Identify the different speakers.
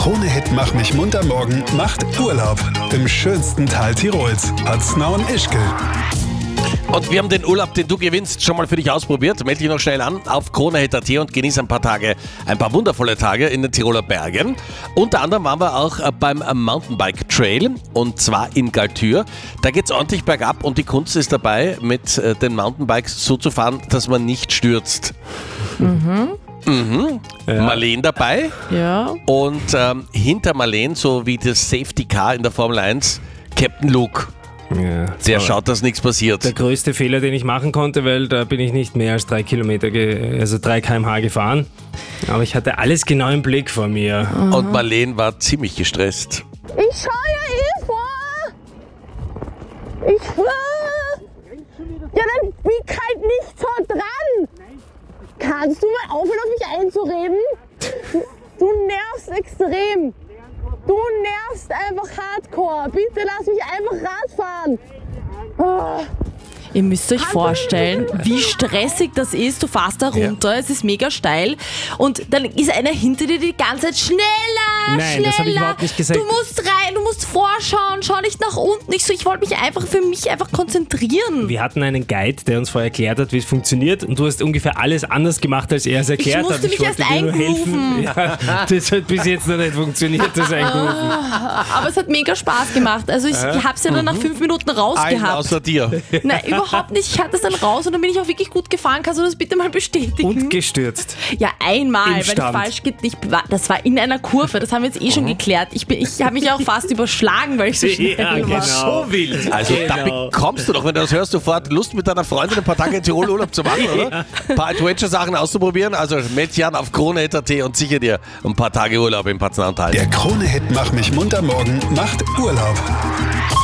Speaker 1: Krone-Hit Mach mich munter morgen macht Urlaub im schönsten Teil Tirols. Paznau und Ischgl.
Speaker 2: Und wir haben den Urlaub, den du gewinnst, schon mal für dich ausprobiert. Melde dich noch schnell an auf Krone.at und genieß ein paar wundervolle Tage in den Tiroler Bergen. Unter anderem waren wir auch beim Mountainbike Trail und zwar in Galtür. Da geht's ordentlich bergab und die Kunst ist dabei, mit den Mountainbikes so zu fahren, dass man nicht stürzt. Ja. Marleen dabei.
Speaker 3: Ja.
Speaker 2: Und hinter Marleen, so wie das Safety Car in der Formel 1, Captain Luke.
Speaker 4: Ja,
Speaker 2: Der schaut, dass nichts passiert.
Speaker 4: Der größte Fehler, den ich machen konnte, weil da bin ich nicht mehr als 3 km/h gefahren. Aber ich hatte alles genau im Blick vor mir.
Speaker 2: Und Marleen war ziemlich gestresst.
Speaker 5: Ich schau ja vor! Ich schwör! Ja, dann bieg halt nicht so dran! Kannst du mal aufhören, auf mich einzureden? Du nervst extrem! Du nervst einfach hardcore! Bitte lass mich einfach Rad fahren! Oh.
Speaker 3: Ihr müsst euch vorstellen, wie stressig das ist. Du fährst da runter, es ist mega steil und dann ist einer hinter dir die ganze Zeit schneller,
Speaker 4: Nein,
Speaker 3: schneller.
Speaker 4: das habe ich überhaupt nicht gesagt.
Speaker 3: Du musst rein, du musst vorschauen, schau nicht nach unten. Ich wollte mich einfach für mich konzentrieren.
Speaker 4: Wir hatten einen Guide, der uns vorher erklärt hat, wie es funktioniert und du hast ungefähr alles anders gemacht, als er es erklärt hat.
Speaker 3: musste mich
Speaker 4: wollte
Speaker 3: erst
Speaker 4: dir nur helfen.
Speaker 3: eingrooven.
Speaker 4: Ja, das hat bis jetzt noch nicht funktioniert, das Eingrooven.
Speaker 3: Aber es hat mega Spaß gemacht. Also ich habe es ja dann nach 5 Minuten
Speaker 2: Einen
Speaker 3: rausgehabt.
Speaker 2: außer dir.
Speaker 3: Nein, überhaupt nicht. Ich hatte es dann raus und dann bin ich auch wirklich gut gefahren. Kannst du das bitte mal bestätigen?
Speaker 4: Und gestürzt.
Speaker 3: Ja, einmal,
Speaker 4: Im
Speaker 3: weil ich
Speaker 4: Stand.
Speaker 3: falsch das war in einer Kurve, das haben wir jetzt eh schon geklärt. Ich habe mich auch fast überschlagen, weil ich so schnell
Speaker 4: Ja,
Speaker 3: war.
Speaker 4: genau.
Speaker 2: So wild. Also da bekommst du doch, wenn du das hörst, sofort Lust mit deiner Freundin ein paar Tage in Tirol Urlaub zu machen, oder? Ein paar Adventure-Sachen auszuprobieren. Also melde dich an auf Krone.at und sicher dir ein paar Tage Urlaub im Paznau und Tal.
Speaker 1: Der Krone-Hit Mach mich munter morgen macht Urlaub.